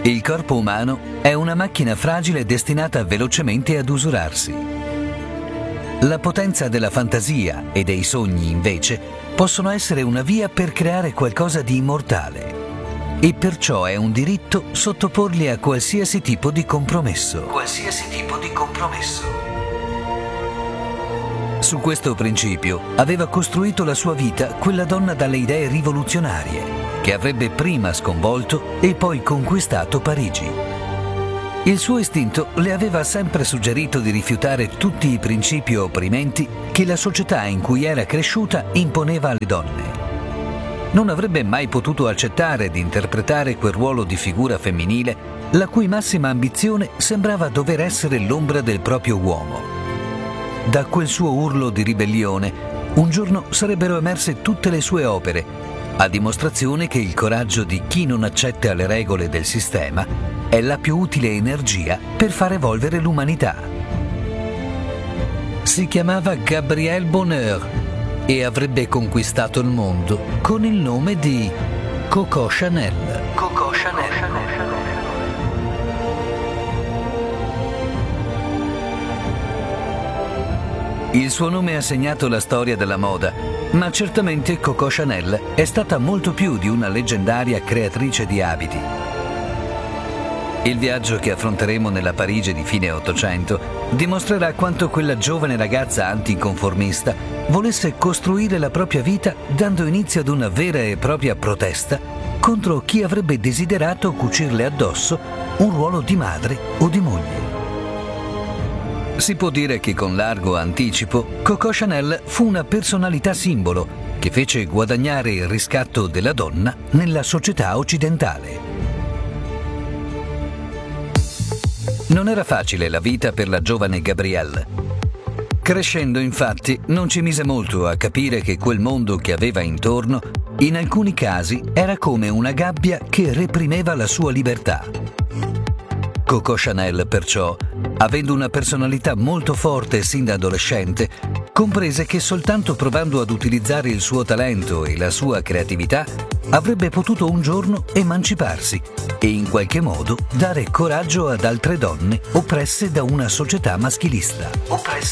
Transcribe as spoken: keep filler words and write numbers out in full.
Il corpo umano è una macchina fragile destinata velocemente ad usurarsi. La potenza della fantasia e dei sogni, invece, possono essere una via per creare qualcosa di immortale. E perciò è un diritto sottoporli a qualsiasi tipo di compromesso. Qualsiasi tipo di compromesso. Su questo principio aveva costruito la sua vita quella donna dalle idee rivoluzionarie, che avrebbe prima sconvolto e poi conquistato Parigi. Il suo istinto le aveva sempre suggerito di rifiutare tutti i principi opprimenti che la società in cui era cresciuta imponeva alle donne. Non avrebbe mai potuto accettare di interpretare quel ruolo di figura femminile, la cui massima ambizione sembrava dover essere l'ombra del proprio uomo. Da quel suo urlo di ribellione, un giorno sarebbero emerse tutte le sue opere, a dimostrazione che il coraggio di chi non accetta le regole del sistema è la più utile energia per far evolvere l'umanità. Si chiamava Gabrielle Bonheur e avrebbe conquistato il mondo con il nome di Coco Chanel. Coco Chanel. Il suo nome ha segnato la storia della moda, ma certamente Coco Chanel è stata molto più di una leggendaria creatrice di abiti. Il viaggio che affronteremo nella Parigi di fine Ottocento dimostrerà quanto quella giovane ragazza anticonformista volesse costruire la propria vita dando inizio ad una vera e propria protesta contro chi avrebbe desiderato cucirle addosso un ruolo di madre o di moglie. Si può dire che con largo anticipo Coco Chanel fu una personalità simbolo che fece guadagnare il riscatto della donna nella società occidentale. Non era facile la vita per la giovane Gabrielle. Crescendo, infatti, non ci mise molto a capire che quel mondo che aveva intorno, in alcuni casi, era come una gabbia che reprimeva la sua libertà. Coco Chanel, perciò, avendo una personalità molto forte sin da adolescente, comprese che soltanto provando ad utilizzare il suo talento e la sua creatività avrebbe potuto un giorno emanciparsi e in qualche modo dare coraggio ad altre donne oppresse da una società maschilista. Oppresse